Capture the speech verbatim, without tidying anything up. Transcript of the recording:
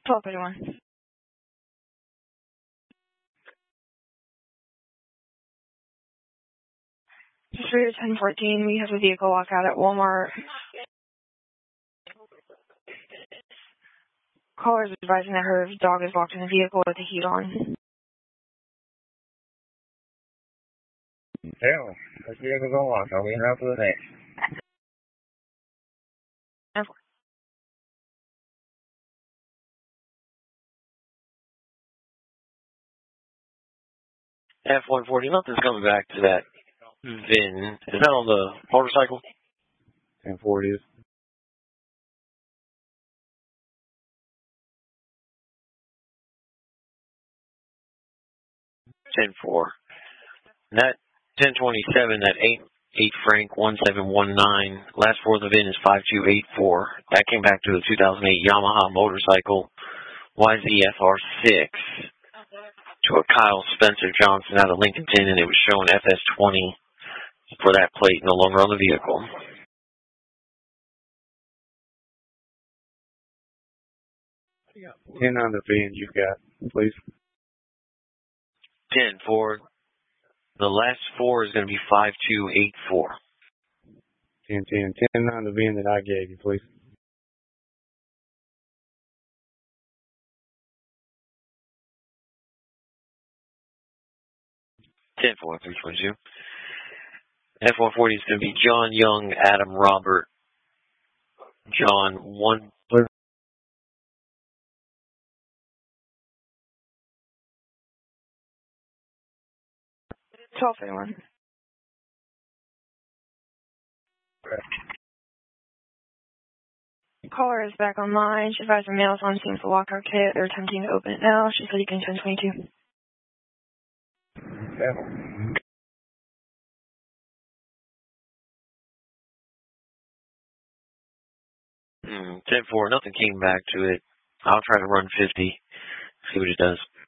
twelve thirty-one. Just for your ten fourteen, we have a vehicle lockout at Walmart. Caller is advising that her dog is locked in the vehicle with the heat on. Hell, this vehicle's on lock. I'll be here after the next. F one forty, nothing's coming back to that V I N. Is that on the motorcycle? ten forty is. ten four. That ten twenty-seven, that eight eight Frank one seven one nine, last four of the V I N is five two eight four. That came back to the two thousand eight Yamaha motorcycle Y Z F R six to a Kyle Spencer Johnson out of Lincolnton, and it was showing F S twenty for that plate, no longer on the vehicle. ten on the V I N you got, please. ten four. The last four is going to be five two eight four. ten ten. ten on the V I N that I gave you, please. ten four, three twenty-two. F one forty is going to be John Young, Adam Robert, John one. twelve thirty-one. Caller is back online. She advised the mail is on scene for lockout kit. They're attempting to open it now. She's leaking ten twenty-two. Yeah. Mm, ten four, nothing came back to it. I'll try to run fifty, see what it does.